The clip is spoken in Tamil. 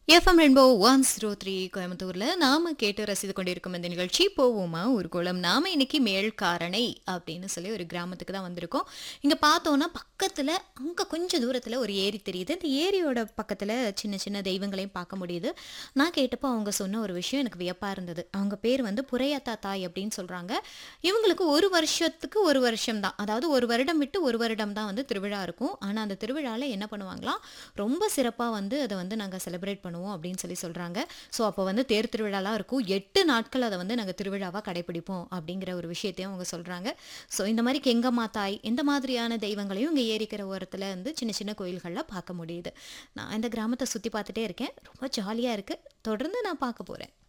எஃப்எம் ரெயின்போ 103 கோயம்புத்தூர்ல நாம கேட்டு ரசித்து கொண்டிருக்கும் இந்த நிகழ்ச்சி போவோமா ஊர்கோலம். நாம இன்னைக்கு மேல்காரணை அப்படின்னு சொல்லி ஒரு கிராமத்துக்கு தான் வந்திருக்கோம். இங்க பார்த்தோம்னா பக்கத்துல அங்க கொஞ்சம் தூரத்துல ஒரு ஏரி தெரியுது. இந்த ஏரியோட பக்கத்துல சின்ன சின்ன தெய்வங்களையும் பார்க்க முடியுது. நான் கேட்டப்போ அவங்க சொன்ன ஒரு விஷயம் எனக்கு வியப்பா இருந்தது. அவங்க பேர் வந்து புரையாத்தா தாய் அப்படின்னு சொல்றாங்க. இவங்களுக்கு ஒரு வருஷத்துக்கு ஒரு வருஷம் தான், அதாவது ஒரு வருடம் விட்டு ஒரு வருடம் தான் வந்து திருவிழா இருக்கும். ஆனா அந்த திருவிழால என்ன பண்ணுவாங்களாம், ரொம்ப சிறப்பா வந்து அதை வந்து நாங்க செலிப்ரேட் பண்ணுவோம் அப்படின்னு சொல்லி சொல்றாங்க. ஸோ அப்போ வந்து தேர் திருவிழாலாம் இருக்கும். 8 நாட்கள் அதை வந்து நாங்கள் திருவிழாவாக கடைபிடிப்போம் அப்படிங்கிற ஒரு விஷயத்தையும் அவங்க சொல்றாங்க. ஸோ இந்த மாதிரி கெங்கம்மா தாய் இந்த மாதிரியான தெய்வங்களையும் இங்கே ஏரிக்கிற ஓரத்தில் வந்து சின்ன சின்ன கோயில்களில் பார்க்க முடியுது. நான் இந்த கிராமத்தை சுற்றி பார்த்துட்டே இருக்கேன். ரொம்ப ஜாலியாக இருக்கு. தொடர்ந்து நான் பார்க்க போறேன்.